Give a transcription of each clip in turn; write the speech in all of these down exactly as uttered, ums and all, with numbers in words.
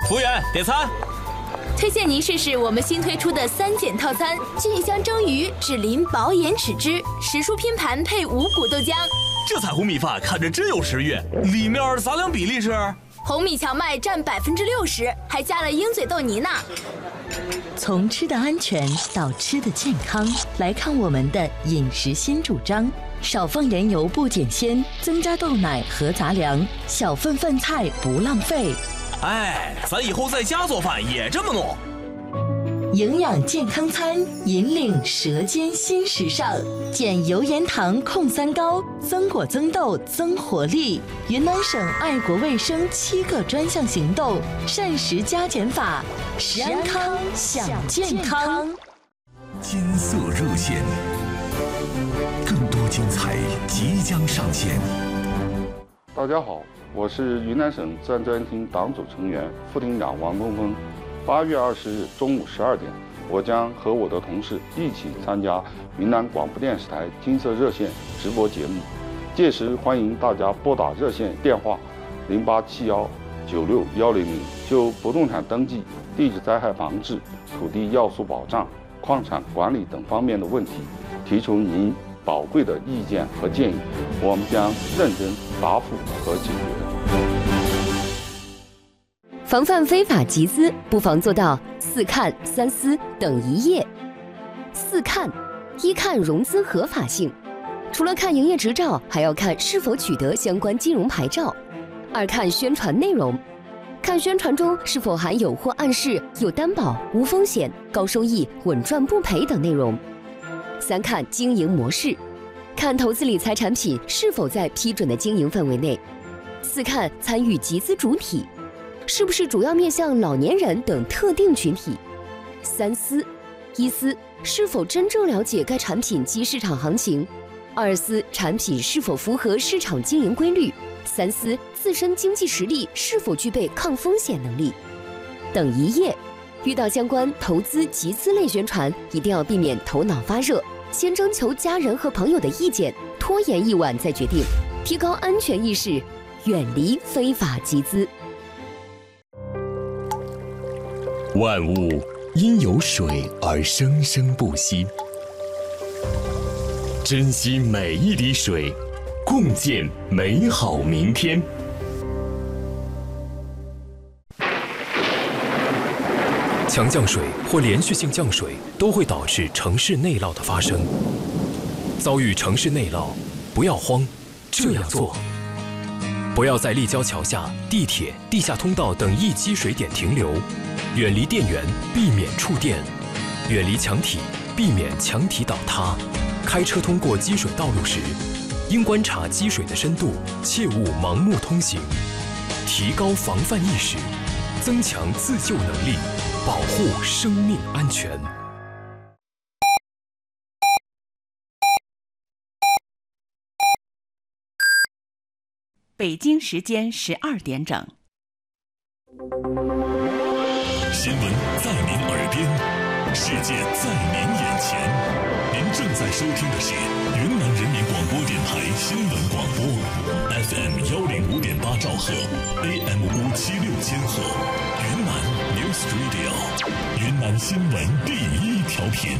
服务员，点餐。 推荐您试试我们新推出的三件套餐：菌香蒸鱼、脂淋薄盐豉汁、时蔬拼盘配五谷豆浆。 这彩虹米饭看着真有食欲，里面杂粮比例是？ 红米荞麦占百分之六十，还加了鹰嘴豆泥呢。 从吃的安全到吃的健康，来看我们的饮食新主张：少放盐油不减鲜，增加豆奶和杂粮，小份饭菜不浪费。 哎，咱以后在家做饭也这么弄。 营养健康餐，引领舌尖新时尚，减油盐糖控三高，增果增豆增活力。云南省爱国卫生七个专项行动，膳食加减法，食安康享健康。 金色热线，更多精彩即将上线。 大家好，我是云南省自然资源厅党组成员、副厅长王东峰。八月二十日中午十二点，我将和我的同事一起参加云南广播电视台金色热线直播节目。届时欢迎大家拨打热线电话零八七幺九六幺零零，就不动产登记、地质灾害防治、土地要素保障、矿产管理等方面的问题，提出您宝贵的意见和建议，我们将认真答复和解决。 防范非法集资，不妨做到四看三思等一页。四看：一看融资合法性，除了看营业执照，还要看是否取得相关金融牌照。二看宣传内容，看宣传中是否含有或暗示有担保、无风险、高收益、稳赚不赔等内容。三看经营模式，看投资理财产品是否在批准的经营范围内。四看参与集资主体，是不是主要面向老年人等特定群体。三思：一思，是否真正了解该产品及市场行情；二思，产品是否符合市场经营规律；三思，自身经济实力是否具备抗风险能力。等一页：遇到相关投资集资类宣传，一定要避免头脑发热，先征求家人和朋友的意见，拖延一晚再决定，提高安全意识，远离非法集资。 万物因有水而生生不息，珍惜每一滴水，共建美好明天。强降水或连续性降水都会导致城市内涝的发生。遭遇城市内涝，不要慌，这样做：不要在立交桥下、地铁、地下通道等易积水点停留，远离电源，避免触电；远离墙体，避免墙体倒塌。开车通过积水道路时，应观察积水的深度，切勿盲目通行。提高防范意识，增强自救能力，保护生命安全。 北京时间十二点整。 新闻在您耳边，世界在您眼前。您正在收听的是云南人民广播电台新闻广播 ，F M 幺零五点八兆赫 ，A M 五七六千赫，云南 News Radio， 云南新闻第一调频。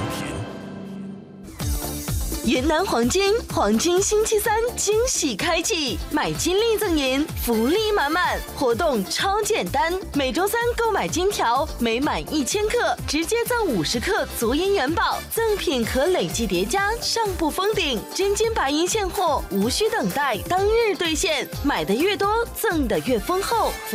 云南黄金黄金星期三惊喜开启，买金立赠银，福利满满，活动超简单。每周三购买金条，每满一千克直接赠五十克足银元宝，赠品可累计叠加，上不封顶。真金白银现货，无需等待，当日兑现，买的越多，赠的越丰厚。